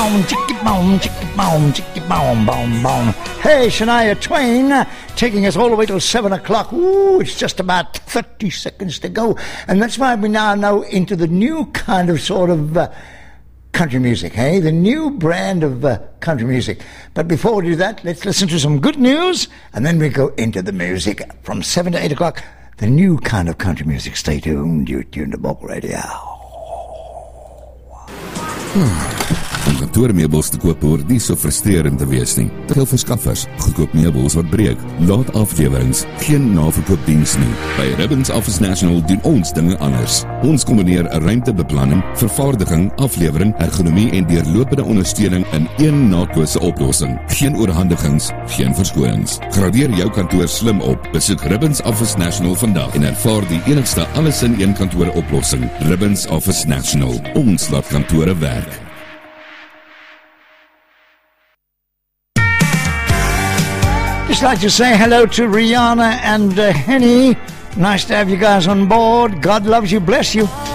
Hey, Shania Twain, taking us all the way till 7 o'clock. Ooh, it's just about 30 seconds to go. And that's why we now know into the new kind of sort of country music, hey? The new brand of country music. But before we do that, let's listen to some good news, and then we go into the music from 7 to 8 o'clock. The new kind of country music. Stay tuned. You're tuned to Bok Radio. Om kantoormeubels te koop hoort nie so frustrerend te wees nie. Te veel verskaffers, goedkoop meubels wat breek, laat aflewerings, geen naverkoopdiens nie. By Ribbons Office National doen ons dinge anders. Ons kombineer ruimtebeplanning, vervaardiging, aflewering, ergonomie en deurlopende ondersteuning in een naatlose oplossing. Geen oorhandigings, geen verskonings. Gradeer jou kantoor slim op. Besoek Ribbons Office National vandag en ervaar die enigste alles in een kantoor oplossing. Ribbons Office National. Ons laat kantore werk. Just like to say hello to Rihanna and Henny. Nice to have you guys on board. God loves you, bless you.